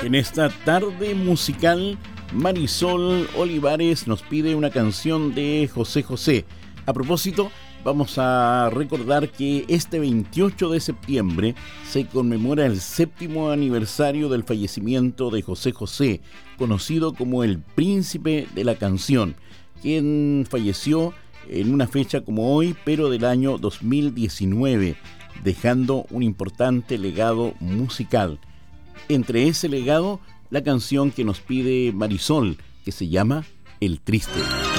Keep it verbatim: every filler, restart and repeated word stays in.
En esta tarde musical, Marisol Olivares nos pide una canción de José José. A propósito, vamos a recordar que este veintiocho de septiembre se conmemora el séptimo aniversario del fallecimiento de José José, conocido como el Príncipe de la Canción, quien falleció en una fecha como hoy, pero del año dos mil diecinueve, dejando un importante legado musical. Entre ese legado, la canción que nos pide Marisol, que se llama El Triste.